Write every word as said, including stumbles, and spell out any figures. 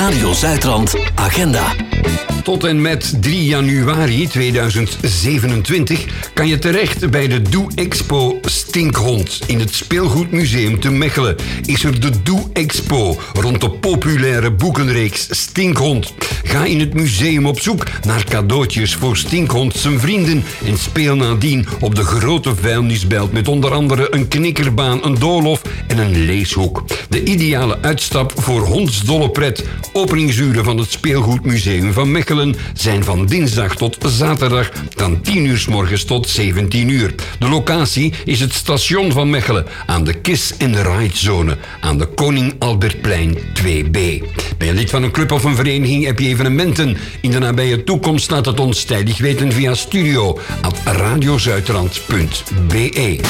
Radio Zuidrand Agenda. Tot en met drie januari tweeduizend zevenentwintig kan je terecht bij de Doe Expo Stinkhond. In het Speelgoedmuseum te Mechelen is er de Doe Expo rond de populaire boekenreeks Stinkhond. Ga in het museum op zoek naar cadeautjes voor Stinkhond zijn vrienden en speel nadien op de grote vuilnisbelt met onder andere een knikkerbaan, een doolhof en een leeshoek. De ideale uitstap voor hondsdolle pret. Openingsuren van het Speelgoedmuseum van Mechelen zijn van dinsdag tot zaterdag van tien uur 's morgens tot zeventien uur. De locatie is het station van Mechelen aan de Kiss and Ride zone aan de Koning Albertplein twee B. Ben je lid van een club of een vereniging, heb je evenementen in de nabije toekomst, laat het ons tijdig weten via studio at radiozuidrand punt be.